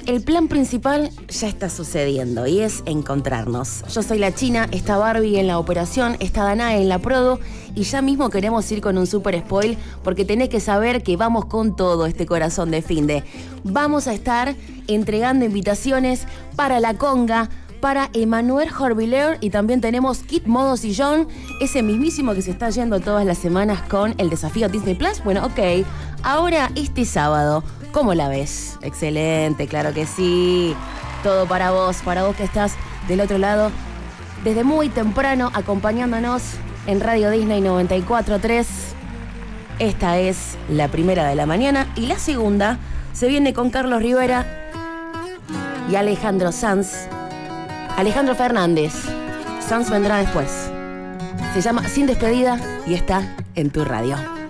El plan principal ya está sucediendo y es encontrarnos. Yo soy la China, está Barbie en la operación, está Danae en la prodo y ya mismo queremos ir con un super spoil porque tenés que saber que vamos con todo este corazón de finde. Vamos a estar entregando invitaciones para la conga, para Emanuel Jorvileur y también tenemos Kit Modo Sillón, ese mismísimo que se está yendo todas las semanas con el desafío Disney Plus. Bueno, ok, ahora este sábado, ¿cómo la ves? Excelente, claro que sí. Todo para vos que estás del otro lado, desde muy temprano acompañándonos en Radio Disney 94.3. Esta es la primera de la mañana y la segunda se viene con Carlos Rivera y Alejandro Sanz. Alejandro Fernández. Sanz vendrá después. Se llama Sin Despedida y está en tu radio.